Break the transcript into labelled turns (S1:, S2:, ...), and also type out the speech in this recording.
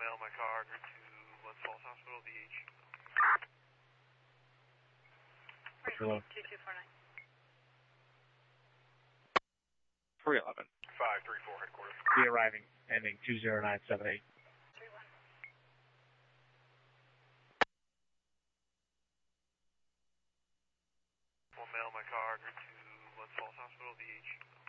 S1: mail my car to Glens Falls Hospital, DH.
S2: Hello.
S3: 2249.
S2: 311.
S1: 534 headquarters.
S2: Be arriving, ending 20978.
S3: 31.
S1: Will mail my car to Glens Falls Hospital, DH.